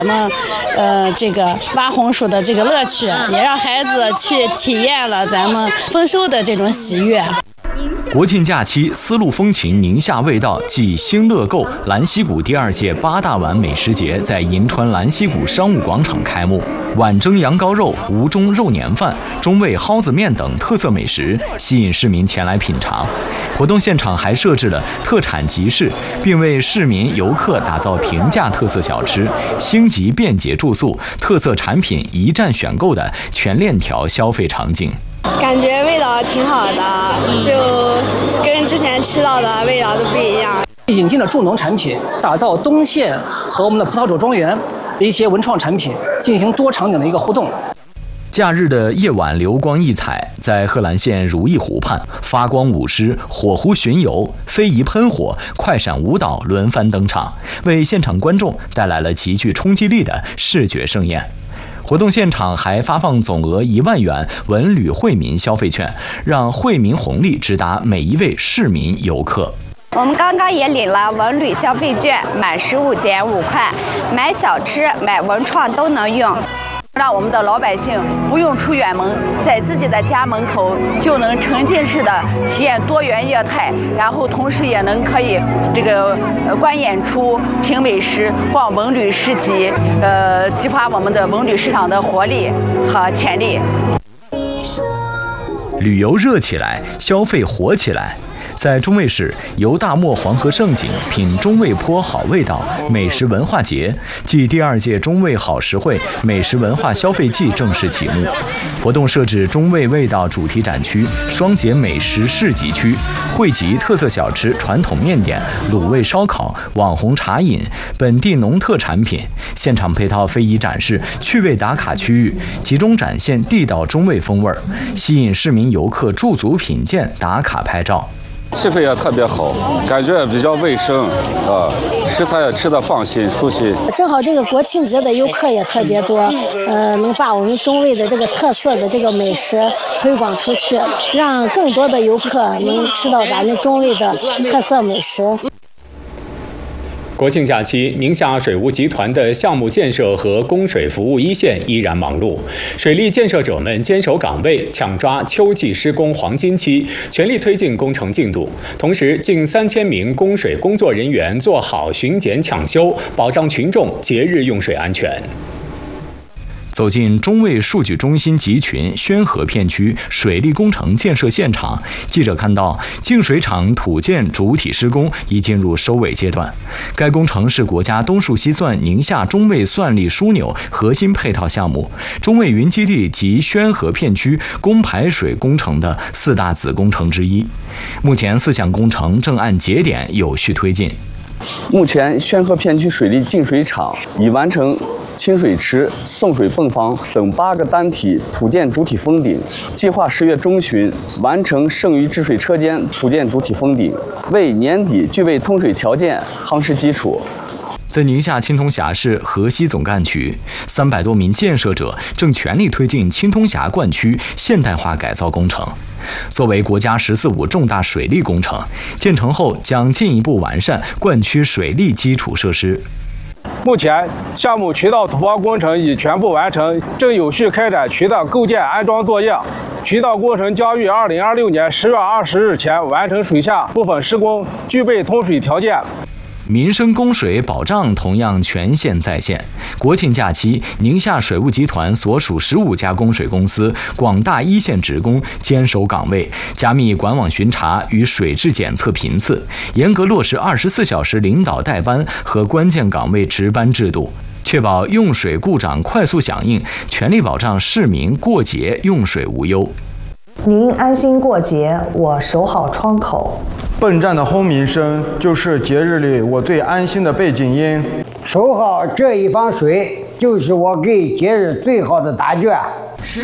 这个挖红薯的这个乐趣，也让孩子去体验了咱们丰收的这种喜悦。 国庆假期，丝路风情宁夏味道暨兴乐购兰溪谷第2届8大碗美食节在银川兰溪谷商务广场开幕。碗蒸羊羔肉、吴中肉年饭、中味蒿子面等特色美食吸引市民前来品尝。活动现场还设置了特产集市，并为市民游客打造平价特色小吃、星级便捷住宿、特色产品一站选购的全链条消费场景。 感觉味道挺好的，就跟之前吃到的味道都不一样。 引进了助农产品，打造东县和我们的葡萄酒庄园的一些文创产品，进行多场景的一个互动。 假日的夜晚流光溢彩，在贺兰县如意湖畔，发光舞狮、火狐巡游、非遗喷火、快闪舞蹈轮番登场，为现场观众带来了极具冲击力的视觉盛宴。活动现场还发放总额1万元文旅惠民消费券，让惠民红利直达每一位市民游客。 我们刚刚也领了文旅消费券，满15减5块，买小吃、买文创都能用。让我们的老百姓不用出远门，在自己的家门口就能沉浸式的体验多元业态，然后同时也能可以观演出、品美食、逛文旅市集，激发我们的文旅市场的活力和潜力。 旅游热起来，消费火起来。在中卫市，游大漠黄河胜景，品中卫坡好味道美食文化节暨第2届中卫好实惠美食文化消费季正式启幕。活动设置中卫味道主题展区、双节美食市集区，汇集特色小吃、传统面点、卤味烧烤、网红茶饮、本地农特产品。现场配套非遗展示、趣味打卡区域，集中展现地道中卫风味，吸引市民游客驻足品鉴、打卡拍照。 气氛也特别好，感觉也比较卫生啊，食材也吃得放心舒心。 正好这个国庆节的游客也特别多，能把我们中卫的这个特色的这个美食推广出去，让更多的游客能吃到咱们中卫的特色美食。 国庆假期，宁夏水务集团的项目建设和供水服务一线依然忙碌，水利建设者们坚守岗位，抢抓秋季施工黄金期，全力推进工程进度。同时，近3000名供水工作人员做好巡检抢修，保障群众节日用水安全。 走进中卫数据中心集群宣河片区水利工程建设现场，记者看到净水厂土建主体施工已进入收尾阶段。该工程是国家东数西算宁夏中卫算力枢纽核心配套项目，中卫云基地及宣河片区供排水工程的4大子工程之一。目前4项工程正按节点有序推进。 目前宣河片区水利净水厂已完成清水池、送水泵房等8个单体土建主体封顶，计划10月中旬完成剩余治水车间土建主体封顶，为年底具备通水条件夯实基础。 在宁夏青铜峡市河西总干区，300多名建设者正全力推进青铜峡灌区现代化改造工程。作为国家“14·5”重大水利工程，建成后将进一步完善灌区水利基础设施。 目前，项目渠道土方工程已全部完成，正有序开展渠道构建安装作业。渠道工程将于2026年10月20日前完成水下部分施工，具备通水条件。 民生供水保障同样全线在线。国庆假期，宁夏水务集团所属15家供水公司广大一线职工坚守岗位，加密管网巡查与水质检测频次，严格落实24小时领导带班和关键岗位值班制度，确保用水故障快速响应，全力保障市民过节用水无忧。 您安心过节，我守好窗口。 笨站的轰鸣声就是节日里我最安心的背景音。 守好这一方水，就是我给节日最好的答卷。